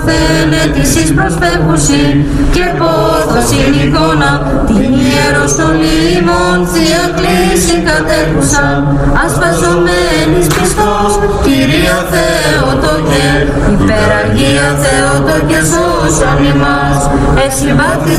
παρθένε της εις προσφεύγουσι και πόθος η εικόνα την ιεροστολή ημών θεία κλίση κατέχουσα ασπαζομένης πιστός Κυρία Θεοτόκε υπεραγία Θεοτόκε σώσον ημάς